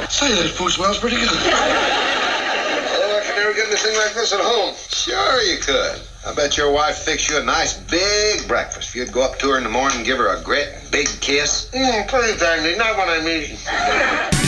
Say, that food smells pretty good. Oh, I could never get anything like this at home. Sure you could. I bet your wife fixed you a nice big breakfast. If you'd go up to her in the morning and give her a great big kiss. Please, Andy, not when I'm eating.